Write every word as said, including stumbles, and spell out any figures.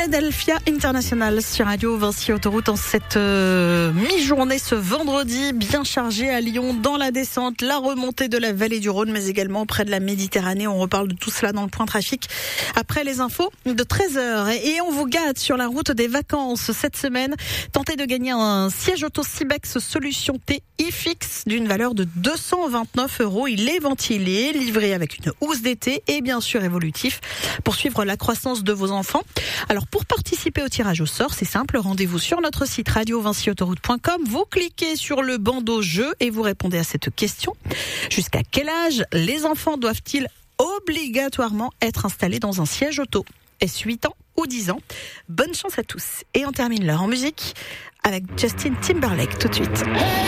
Philadelphia International sur Radio Vinci Autoroute en cette euh, mi-journée ce vendredi, bien chargé à Lyon dans la descente, la remontée de la vallée du Rhône, mais également près de la Méditerranée. On reparle de tout cela dans le point trafic après les infos de treize heures. Et on vous gâte sur la route des vacances cette semaine. Tentez de gagner un siège auto Sibex Solution T iFix d'une valeur de deux cent vingt-neuf euros. Il est ventilé, livré avec une housse d'été et bien sûr évolutif pour suivre la croissance de vos enfants. Alors pour participer au tirage au sort, c'est simple, rendez-vous sur notre site radio vinci autoroute point com, vous cliquez sur le bandeau jeu et vous répondez à cette question. Jusqu'à quel âge les enfants doivent-ils obligatoirement être installés dans un siège auto? Est-ce huit ans ou dix ans? Bonne chance à tous. Et on termine l'heure en musique avec Justin Timberlake tout de suite.